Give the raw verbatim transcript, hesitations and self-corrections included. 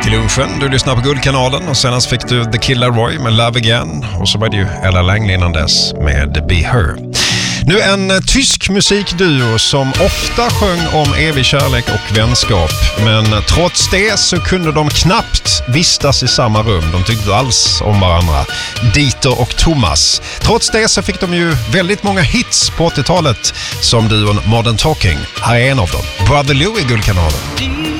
till lunchen. Du lyssnar på Guldkanalen och senast fick du The Kid Laroi med Love Again. Och så var det ju Ella Langley innan dess med Be Her. Nu en tysk musikduo som ofta sjöng om evig kärlek och vänskap. Men trots det så kunde de knappt vistas i samma rum. De tyckte alls om varandra. Dieter och Thomas. Trots det så fick de ju väldigt många hits på åttiotalet som duon Modern Talking. Här är en av dem. Brother Lou i Guldkanalen.